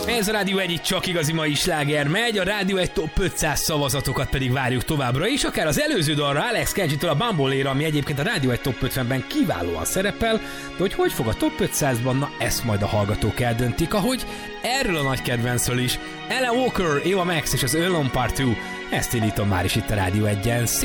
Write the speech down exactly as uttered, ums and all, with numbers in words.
Ez a Rádió egy csak igazi mai sláger megy, a Rádió egy top ötszáz szavazatokat pedig várjuk továbbra is, akár az előző dalra, Alex Kenji-től a Bambolé-ra, ami egyébként a Rádió egy top ötvenben kiválóan szerepel, de hogy hogy fog a top ötszázban, na ezt majd a hallgatók eldöntik, ahogy erről a nagy kedvencről is, Alan Walker, Eva Max és az Alone Part kettő, ezt indítom már is itt a Rádió egyen.